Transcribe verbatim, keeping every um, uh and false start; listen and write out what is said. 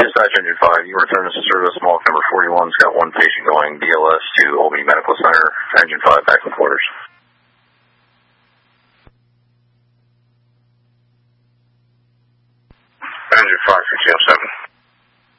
Dispatch Engine five, you return us to service. Small number forty-one's got one patient going B L S to Albany Medical Center. Engine five, back in quarters. Engine five, fifteen oh seven.